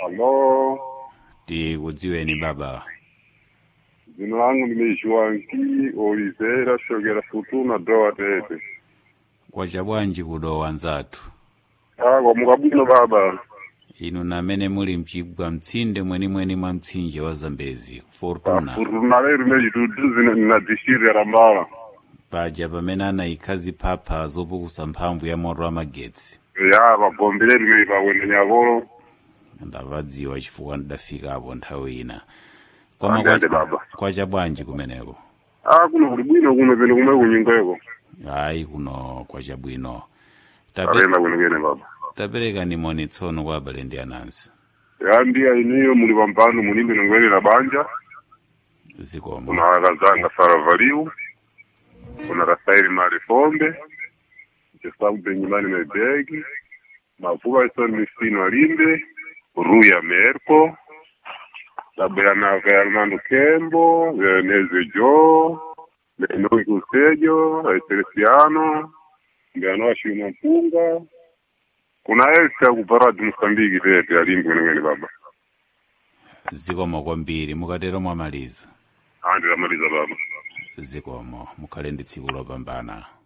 Halo, Tikudziweni baba. dzina langu ndine Joanki Oliveira shogera Futuna doa tete. Kwacha bwanji kudowa nzathu. Kwa mukabwino baba. Inu namene muli mchigwa mtsinde mweni mwa mtsinje wa Zambezi. Fortuna. Fortuna lero mechidudu zine ninadzishirira rambala. Paja pamene anayikhazi phapha zopukusa mphamvu ya moto wa magetsi. Ya vagombeleni mei pawene nyavolo. Ndavadziwa chifukwa ndidafikapo nthawi ina. Andende baba. Kwacha bwanji kumeneko. Kuno kuli bwino kuno pene kumwe kunyingweko. Hayi kuno kwacha bwino. Arenda kuno kene baba. Tapereka ni moni tsono kwa abale ndi anansi. Ndiya iniyo muli pampano mulimbe nongwenera banja. Zikomo. Kuna akazanga Saravaliu. Kuna Rafaeli Marifombe. Jesabu Benyimani Mebegi. Mavuga Ison Mistino Alimbe. Ruya Merko. Tabeana Fernando Kembo. Neze Joe. Menoi Kusejo. Teresiano. Ndianoa Shima Mpunga. Kuna elsa kuparadi Mosambiki tete alimbe ngene baba. Zikomo kwambiri mukatero mwamaliza. Ndamaliza baba. Zikomo mukhale ndi tsiku lopambana.